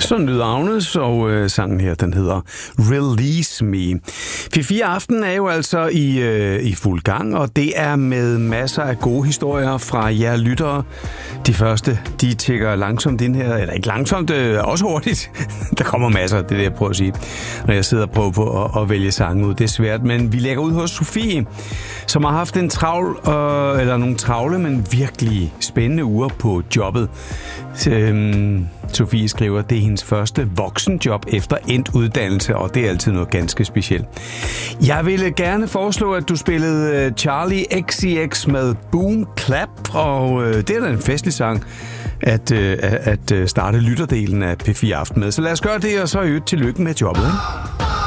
Sådan lyder Agnes, og sangen her, den hedder Release Me. P4 Aften er jo altså i fuld gang, og det er med masser af gode historier fra jer lyttere. De første, de tækker langsomt ind her, eller ikke langsomt, også hurtigt. Der kommer masser, det er det, jeg prøver at sige, når jeg sidder og prøver på at vælge sange ud. Det er svært, men vi lægger ud hos Sofie, som har haft nogle travle, men virkelig spændende uger på jobbet. Sofie skriver, at det er hendes første voksenjob efter endt uddannelse, og det er altid noget ganske specielt. Jeg ville gerne foreslå, at du spillede Charlie XCX med Boom Clap, og det er da en festlig sang at starte lytterdelen af P4 Aften med. Så lad os gøre det, og så tillykke med jobbet. Ikke?